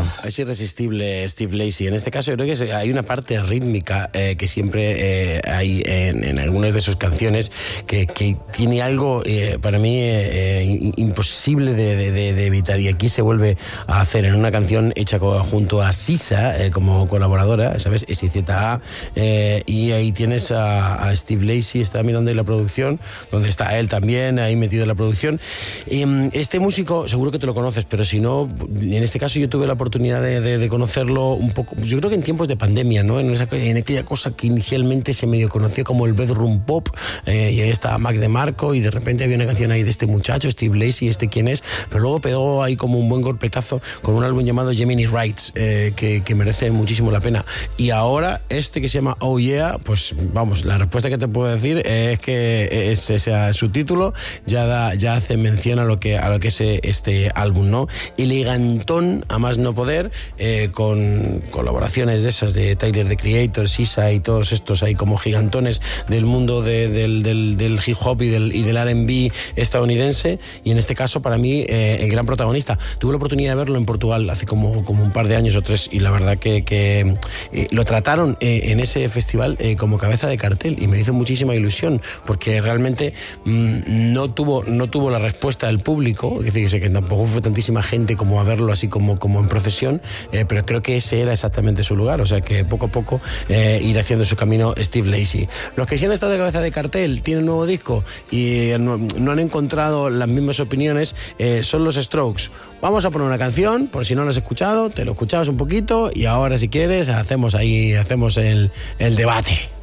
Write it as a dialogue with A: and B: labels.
A: Es irresistible Steve Lacy. En este caso yo creo que hay una parte rítmica que siempre hay en algunas de sus canciones que tiene algo para mí imposible de evitar, y aquí se vuelve a hacer en una canción hecha junto a Sisa como colaboradora, ¿sabes? SZA, y ahí tienes a Steve Lacy, está mirando ahí la producción, donde está él también ahí metido en la producción. Este músico seguro que te lo conoces, pero si no, en este caso yo tuve la oportunidad de conocerlo un poco, yo creo que en tiempos de pandemia, ¿no? En aquella cosa que inicialmente se medio conoció como el bedroom pop, y ahí estaba Mac DeMarco, y de repente había una canción ahí de este muchacho, Steve Lacy, quién es, pero luego pegó ahí como un buen golpetazo con un álbum llamado Gemini Rights, que merece muchísimo la pena. Y ahora que se llama Oh Yeah, pues vamos, la respuesta que te puedo decir es que su título ya hace mención a lo que es este álbum, ¿no? Elegantón a más no poder, con colaboraciones de esas de Tyler, the Creator, Sisa y todos estos ahí como gigantones del mundo del hip hop y del R&B estadounidense, y en este caso para mí el gran protagonista. Tuve la oportunidad de verlo en Portugal hace como un par de años o 3, y la verdad que lo trataron en ese festival como cabeza de cartel, y me hizo muchísima ilusión porque realmente no tuvo la respuesta del público, es decir, que tampoco fue tantísima gente como a verlo así como en procesión, pero creo que ese era exactamente su lugar, o sea que poco a poco ir haciendo su camino Steve Lacy. Los que sí han estado de cabeza de cartel, tienen un nuevo disco y no han encontrado las mismas opiniones, son los Strokes. Vamos a poner una canción, por si no lo has escuchado, te lo escuchabas un poquito, y ahora si quieres hacemos el debate.